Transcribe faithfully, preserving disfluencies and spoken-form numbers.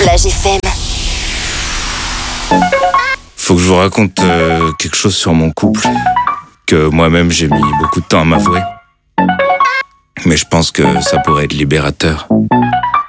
Plage F M. Faut que je vous raconte euh, quelque chose sur mon couple que moi-même j'ai mis beaucoup de temps à m'avouer. Mais je pense que ça pourrait être libérateur.